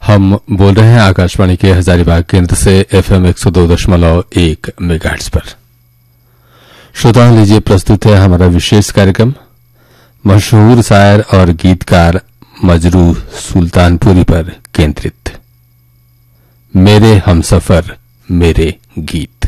हम बोल रहे हैं आकाशवाणी के हजारीबाग केंद्र से FM 102.1 मेगाहर्ट्ज पर। श्रोताओं, लीजिए प्रस्तुत है हमारा विशेष कार्यक्रम मशहूर शायर और गीतकार मजरूह सुल्तानपुरी पर केंद्रित मेरे हमसफर मेरे गीत।